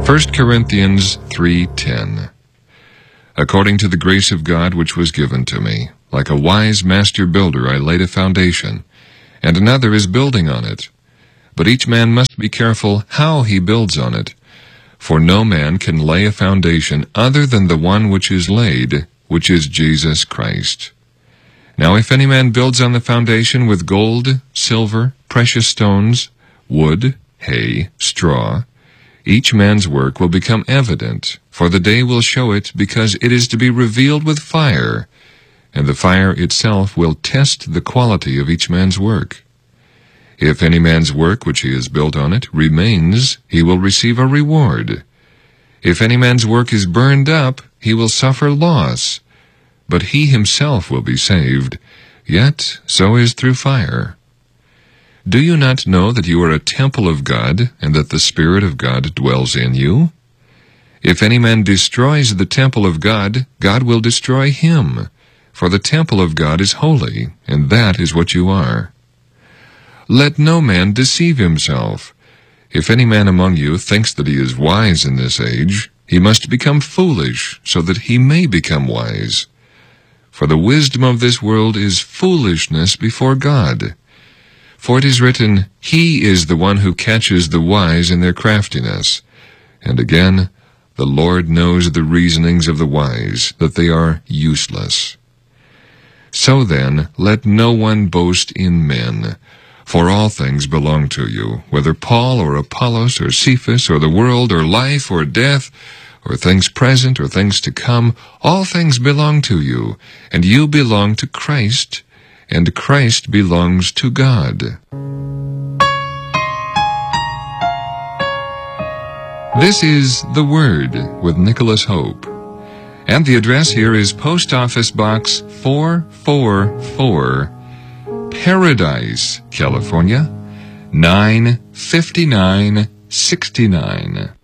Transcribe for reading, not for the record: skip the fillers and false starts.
1 Corinthians 3:10. According to the grace of God which was given to me, like a wise master builder I laid a foundation, and another is building on it. But each man must be careful how he builds on it. For no man can lay a foundation other than the one which is laid, which is Jesus Christ. Now if any man builds on the foundation with gold, silver, precious stones, wood, hay, straw, each man's work will become evident, for the day will show it, because it is to be revealed with fire, and the fire itself will test the quality of each man's work. If any man's work which he has built on it remains, he will receive a reward. If any man's work is burned up, he will suffer loss, but he himself will be saved, yet so is through fire. Do you not know that you are a temple of God, and that the Spirit of God dwells in you? If any man destroys the temple of God, God will destroy him, for the temple of God is holy, and that is what you are. Let no man deceive himself. If any man among you thinks that he is wise in this age, he must become foolish, so that he may become wise. For the wisdom of this world is foolishness before God. For it is written, He is the one who catches the wise in their craftiness. And again, the Lord knows the reasonings of the wise, that they are useless. So then, let no one boast in men, for all things belong to you, whether Paul or Apollos or Cephas or the world or life or death, or things present or things to come, all things belong to you, and you belong to Christ, and Christ belongs to God. This is The Word with Nicholas Hope. And the address here is Post Office Box 444, Paradise, California, 95969.